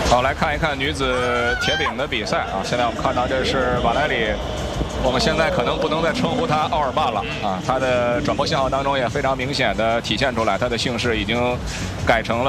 好，来看一看女子铁饼的比赛啊！现在我们看到这是瓦莱里，我们现在可能不能再称呼她奥尔曼了啊，她的转播信号当中也非常明显的体现出来，她的姓氏已经改成了。